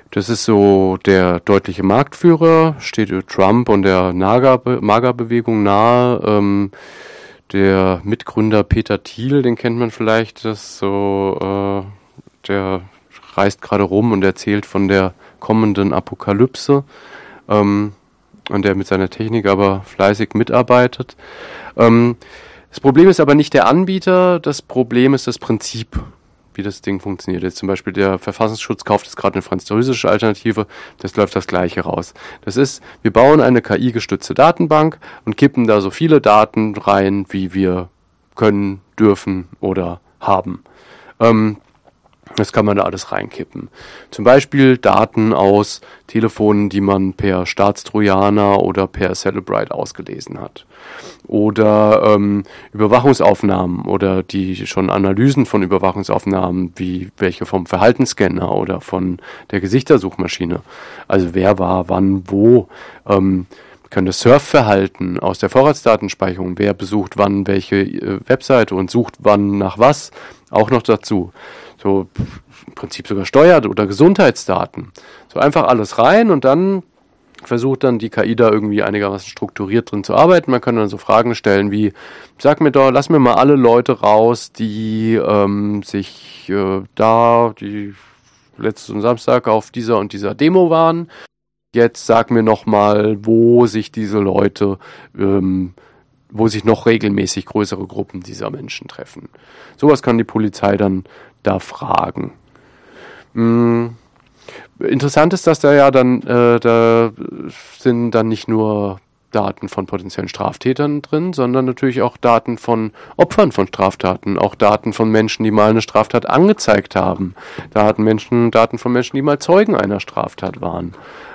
Das ist so der deutliche Marktführer, steht Trump und der MAGA-Bewegung nahe. Der Mitgründer Peter Thiel, den kennt man vielleicht, der reist gerade rum und erzählt von der kommenden Apokalypse, und der mit seiner Technik aber fleißig mitarbeitet. Das Problem ist aber nicht der Anbieter, das Problem ist das Prinzip, wie das Ding funktioniert. Jetzt zum Beispiel der Verfassungsschutz kauft jetzt gerade eine französische Alternative, das läuft das Gleiche raus. Das ist, wir bauen eine KI-gestützte Datenbank und kippen da so viele Daten rein, wie wir können, dürfen oder haben. Das kann man da alles reinkippen. Zum Beispiel Daten aus Telefonen, die man per Staatstrojaner oder per Celebrite ausgelesen hat. Oder Überwachungsaufnahmen oder die schon Analysen von Überwachungsaufnahmen, wie welche vom Verhaltensscanner oder von der Gesichtersuchmaschine. Also wer war, wann, wo. Können das Surfverhalten aus der Vorratsdatenspeicherung, wer besucht wann welche Webseite und sucht wann nach was, auch noch dazu. So im Prinzip sogar Steuer- oder Gesundheitsdaten. So einfach alles rein und dann versucht dann die KI da irgendwie einigermaßen strukturiert drin zu arbeiten. Man kann dann so Fragen stellen wie, sag mir doch, lass mir mal alle Leute raus, die die letzten Samstag auf dieser und dieser Demo waren. Jetzt sag mir noch mal, wo sich diese Leute, wo sich noch regelmäßig größere Gruppen dieser Menschen treffen. Sowas kann die Polizei dann da fragen. Interessant ist, dass da sind dann nicht nur Daten von potenziellen Straftätern drin, sondern natürlich auch Daten von Opfern von Straftaten, auch Daten von Menschen, die mal eine Straftat angezeigt haben, Daten von Menschen, die mal Zeugen einer Straftat waren.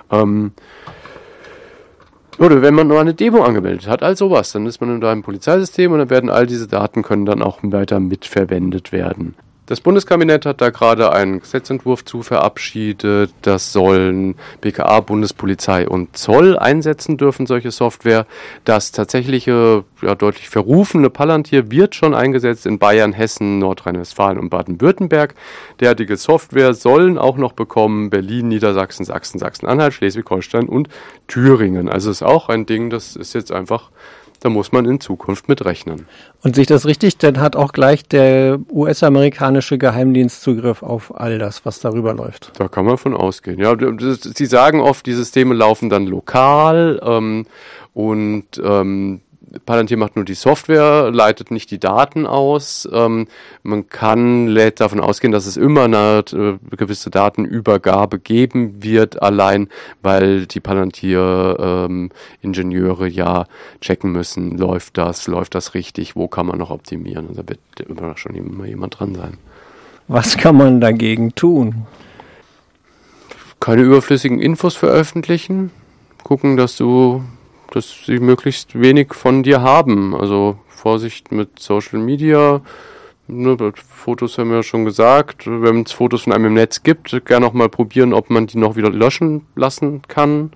Oder wenn man nur eine Demo angemeldet hat, all sowas, dann ist man in einem Polizeisystem und dann werden all diese Daten können dann auch weiter mitverwendet werden. Das Bundeskabinett hat da gerade einen Gesetzentwurf zu verabschiedet. Das sollen BKA, Bundespolizei und Zoll einsetzen dürfen, solche Software. Das tatsächliche, deutlich verrufene Palantir wird schon eingesetzt in Bayern, Hessen, Nordrhein-Westfalen und Baden-Württemberg. Derartige Software sollen auch noch bekommen Berlin, Niedersachsen, Sachsen, Sachsen-Anhalt, Schleswig-Holstein und Thüringen. Also ist auch ein Ding, das ist jetzt einfach, da muss man in Zukunft mit rechnen. Und sich das richtig, dann hat auch gleich der US-amerikanische Geheimdienst Zugriff auf all das, was darüber läuft. Da kann man von ausgehen. Ja, sie sagen oft, die Systeme laufen dann lokal und Palantir macht nur die Software, leitet nicht die Daten aus. Man lädt davon ausgehen, dass es immer eine gewisse Datenübergabe geben wird, allein weil die Palantir-Ingenieure ja checken müssen, läuft das richtig, wo kann man noch optimieren. Und da wird immer schon immer jemand dran sein. Was kann man dagegen tun? Keine überflüssigen Infos veröffentlichen, gucken, dass sie möglichst wenig von dir haben. Also Vorsicht mit Social Media. Fotos haben wir ja schon gesagt. Wenn es Fotos von einem im Netz gibt, gerne auch mal probieren, ob man die noch wieder löschen lassen kann.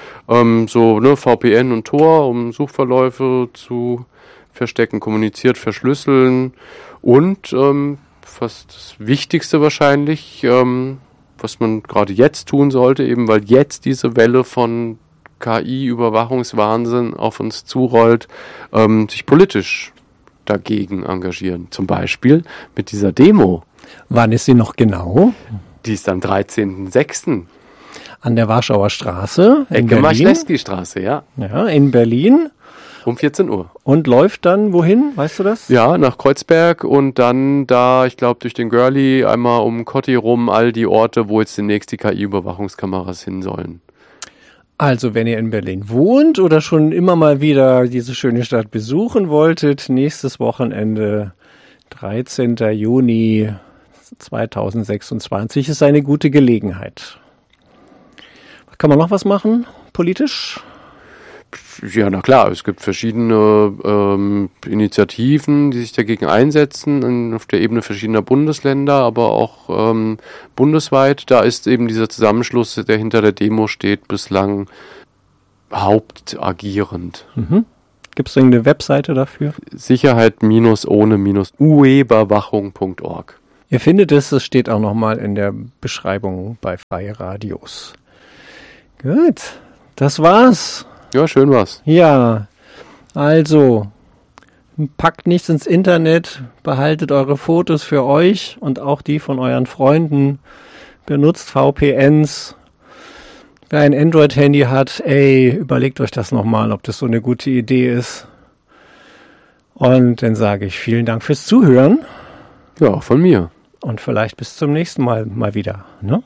VPN und Tor, um Suchverläufe zu verstecken, kommuniziert, verschlüsseln. Und fast das Wichtigste wahrscheinlich, was man gerade jetzt tun sollte, eben weil jetzt diese Welle von KI-Überwachungswahnsinn auf uns zurollt, sich politisch dagegen engagieren. Zum Beispiel mit dieser Demo. Wann ist sie noch genau? Die ist am 13.06. An der Warschauer Straße in Ecke Berlin. Marschlewski-Straße, ja. Ja, in Berlin. Um 14 Uhr. Und läuft dann wohin? Weißt du das? Ja, nach Kreuzberg und dann da, ich glaube, durch den Görli einmal um Kotti rum, all die Orte, wo jetzt demnächst die KI-Überwachungskameras hin sollen. Also, wenn ihr in Berlin wohnt oder schon immer mal wieder diese schöne Stadt besuchen wolltet, nächstes Wochenende, 13. Juni 2026, ist eine gute Gelegenheit. Kann man noch was machen, politisch? Ja, na klar, es gibt verschiedene Initiativen, die sich dagegen einsetzen, auf der Ebene verschiedener Bundesländer, aber auch bundesweit. Da ist eben dieser Zusammenschluss, der hinter der Demo steht, bislang hauptagierend. Mhm. Gibt es irgendeine Webseite dafür? Sicherheit-ohne-ueberwachung.org. Ihr findet es steht auch nochmal in der Beschreibung bei Freie Radios. Gut, das war's. Ja, schön war's. Ja, also packt nichts ins Internet, behaltet eure Fotos für euch und auch die von euren Freunden. Benutzt VPNs. Wer ein Android-Handy hat, überlegt euch das nochmal, ob das so eine gute Idee ist. Und dann sage ich vielen Dank fürs Zuhören. Ja, auch von mir. Und vielleicht bis zum nächsten Mal wieder. Ne?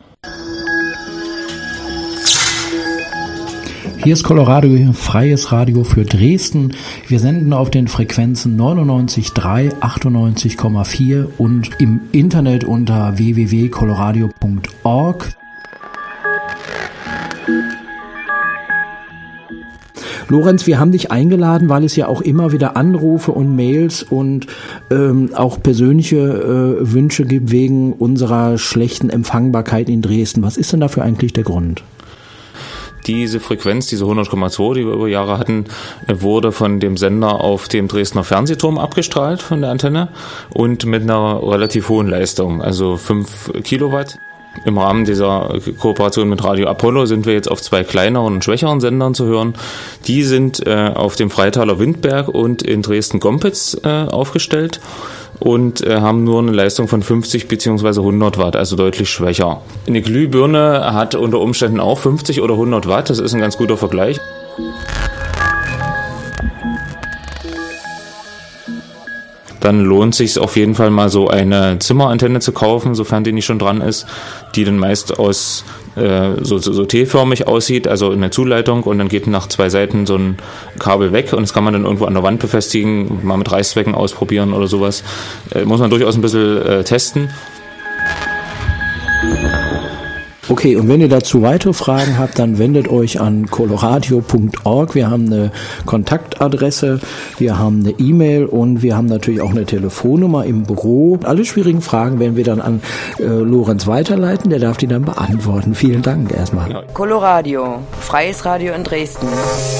Hier ist Coloradio, freies Radio für Dresden. Wir senden auf den Frequenzen 99,3, 98,4 und im Internet unter www.coloradio.org. Lorenz, wir haben dich eingeladen, weil es ja auch immer wieder Anrufe und Mails und auch persönliche Wünsche gibt wegen unserer schlechten Empfangbarkeit in Dresden. Was ist denn dafür eigentlich der Grund? Diese Frequenz, diese 100,2, die wir über Jahre hatten, wurde von dem Sender auf dem Dresdner Fernsehturm abgestrahlt von der Antenne und mit einer relativ hohen Leistung, also 5 Kilowatt. Im Rahmen dieser Kooperation mit Radio Apollo sind wir jetzt auf 2 kleineren und schwächeren Sendern zu hören. Die sind auf dem Freitaler Windberg und in Dresden-Gompitz aufgestellt und haben nur eine Leistung von 50 bzw. 100 Watt, also deutlich schwächer. Eine Glühbirne hat unter Umständen auch 50 oder 100 Watt, das ist ein ganz guter Vergleich. Dann lohnt es sich auf jeden Fall mal so eine Zimmerantenne zu kaufen, sofern die nicht schon dran ist, die dann meist aus so T-förmig aussieht, also eine Zuleitung, und dann geht nach 2 Seiten so ein Kabel weg und das kann man dann irgendwo an der Wand befestigen, mal mit Reißzwecken ausprobieren oder sowas. Muss man durchaus ein bisschen testen. Okay, und wenn ihr dazu weitere Fragen habt, dann wendet euch an coloradio.org. Wir haben eine Kontaktadresse, wir haben eine E-Mail und wir haben natürlich auch eine Telefonnummer im Büro. Alle schwierigen Fragen werden wir dann an Lorenz weiterleiten, der darf die dann beantworten. Vielen Dank erstmal. Coloradio, freies Radio in Dresden.